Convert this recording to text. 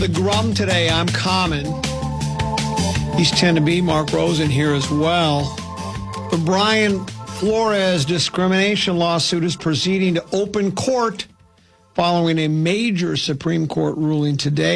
The Grum today, I'm Common. East 10 to B, Mark Rosen here as well. The Brian Flores discrimination lawsuit is proceeding to open court following a major Supreme Court ruling today.